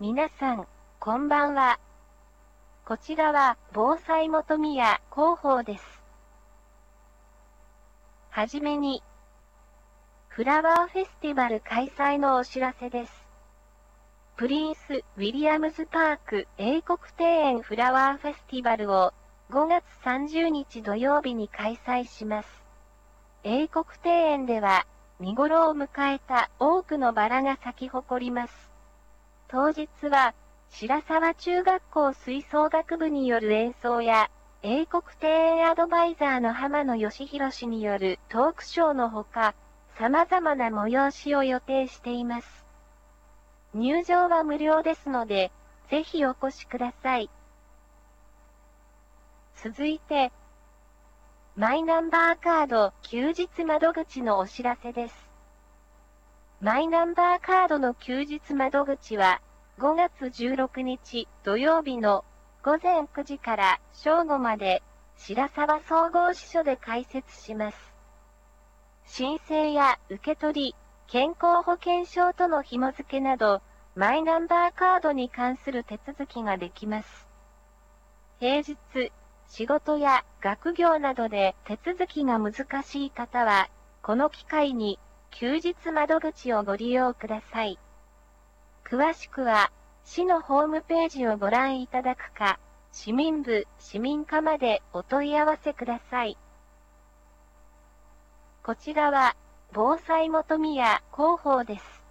皆さん、こんばんは。こちらは、防災元宮広報です。はじめに、フラワーフェスティバル開催のお知らせです。プリンス・ウィリアムズパーク英国庭園フラワーフェスティバルを5月30日土曜日に開催します。英国庭園では、見頃を迎えた多くのバラが咲き誇ります。当日は、白沢中学校吹奏楽部による演奏や、英国庭園アドバイザーの浜野義弘氏によるトークショーのほか、様々な催しを予定しています。入場は無料ですので、ぜひお越しください。続いて、マイナンバーカード休日窓口のお知らせです。マイナンバーカードの休日窓口は、5月16日土曜日の午前9時から正午まで白沢総合支所で開設します。申請や受け取り、健康保険証との紐付けなど、マイナンバーカードに関する手続きができます。平日、仕事や学業などで手続きが難しい方は、この機会に休日窓口をご利用ください。詳しくは、市のホームページをご覧いただくか、市民部・市民課までお問い合わせください。こちらは、防災元宮広報です。